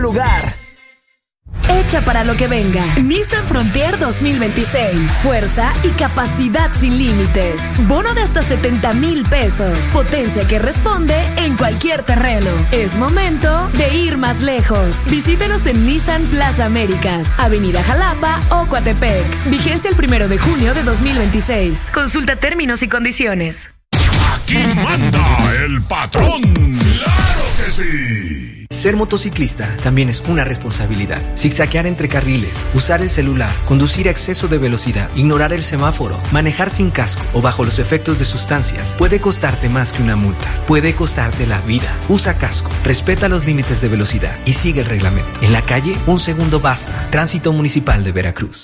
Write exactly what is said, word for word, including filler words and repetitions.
lugar. Hecha para lo que venga. Nissan Frontier dos mil veintiséis. Fuerza y capacidad sin límites. Bono de hasta setenta mil pesos. Potencia que responde en cualquier terreno. Es momento de ir más lejos. Visítenos en Nissan Plaza Américas, Avenida Jalapa o Coatepec. Vigencia el primero de junio de dos mil veintiséis. Consulta términos y condiciones. Aquí manda el patrón. ¡Claro que sí! Ser motociclista también es una responsabilidad. Zigzaguear entre carriles, usar el celular, conducir a exceso de velocidad, ignorar el semáforo, manejar sin casco o bajo los efectos de sustancias puede costarte más que una multa. Puede costarte la vida. Usa casco, respeta los límites de velocidad y sigue el reglamento. En la calle, un segundo basta. Tránsito Municipal de Veracruz.